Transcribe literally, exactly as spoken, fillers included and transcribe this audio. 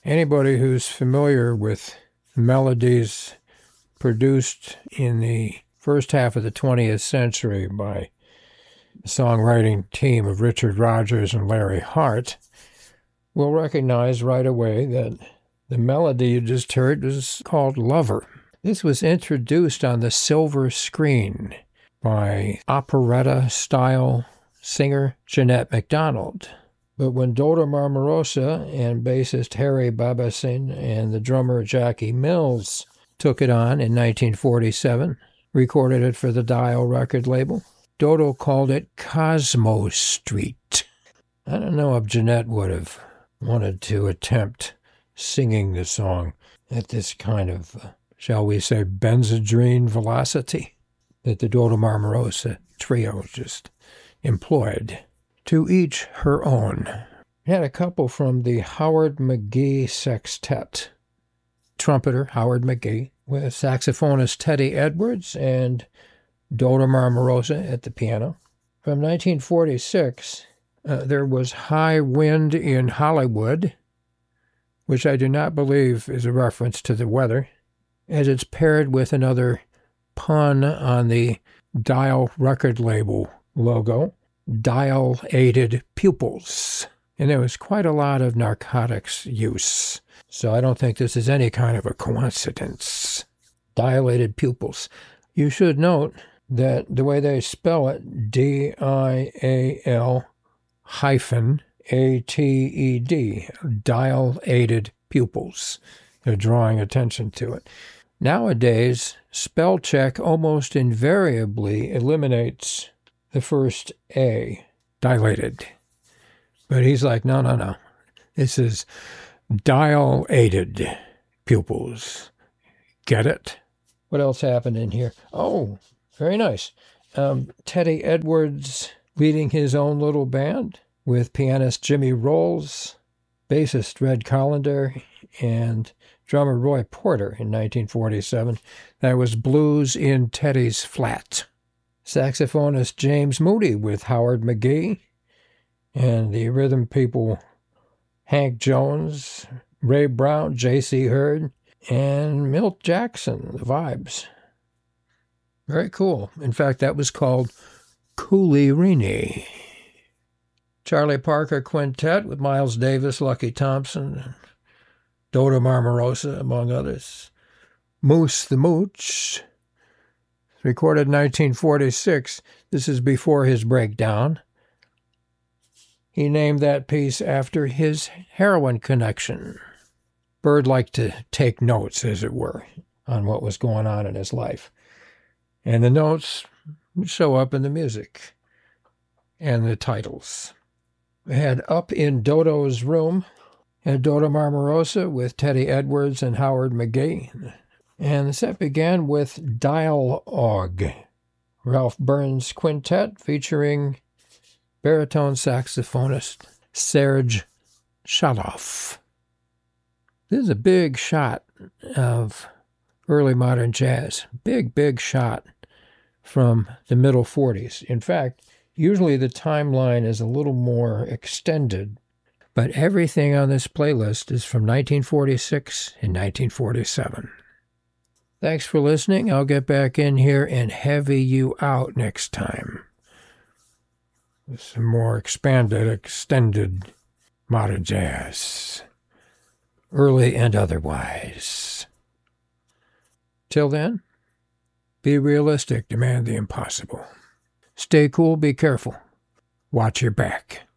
Anybody who's familiar with melodies produced in the first half of the twentieth century by the songwriting team of Richard Rodgers and Larry Hart will recognize right away that the melody you just heard was called Lover. This was introduced on the silver screen by operetta-style singer Jeanette MacDonald. But when Dóttir Marmarosa and bassist Harry Babassin and the drummer Jackie Mills took it on in nineteen forty-seven, recorded it for the Dial record label, Dodo called it Cosmo Street. I don't know if Jeanette would have wanted to attempt singing the song at this kind of, uh, shall we say, Benzedrine velocity that the Dóttir Marmarosa trio just employed. To each her own. We had a couple from the Howard McGhee Sextet. Trumpeter Howard McGhee with saxophonist Teddy Edwards and Dóttir Marmarosa at the piano. From nineteen forty-six, uh, there was High Wind in Hollywood, which I do not believe is a reference to the weather, as it's paired with another pun on the Dial record label logo, Dilated Pupils. And there was quite a lot of narcotics use, so I don't think this is any kind of a coincidence. Dilated Pupils. You should note that the way they spell it, D I A L hyphen A T E D, Dilated Pupils. They're drawing attention to it. Nowadays, spell check almost invariably eliminates the first A, dilated. But he's like, no, no, no. This is dilated pupils. Get it? What else happened in here? Oh, very nice. Um, Teddy Edwards leading his own little band with pianist Jimmy Rolls, bassist Red Collender, and drummer Roy Porter in nineteen forty-seven. That was Blues in Teddy's Flat. Saxophonist James Moody with Howard McGhee, and the rhythm people Hank Jones, Ray Brown, J C Hurd, and Milt Jackson, the Vibes. Very cool. In fact, that was called Cooley-Rini. Charlie Parker Quintet with Miles Davis, Lucky Thompson, Dóttir Marmarosa, among others. Moose the Mooch, recorded in nineteen forty-six. This is before his breakdown. He named that piece after his heroin connection. Bird liked to take notes, as it were, on what was going on in his life. And the notes would show up in the music and the titles. We had Up in Dodo's Room, had Dóttir Marmarosa with Teddy Edwards and Howard McGhee. And the set began with Dialogue, Ralph Burns Quintet featuring baritone saxophonist Serge Shaloff. This is a big shot of early modern jazz. Big, big shot from the middle forties. In fact, usually the timeline is a little more extended, but everything on this playlist is from nineteen forty-six and nineteen forty-seven. Thanks for listening. I'll get back in here and heavy you out next time with some more expanded, extended modern jazz, early and otherwise. Till then, be realistic, demand the impossible. Stay cool, be careful. Watch your back.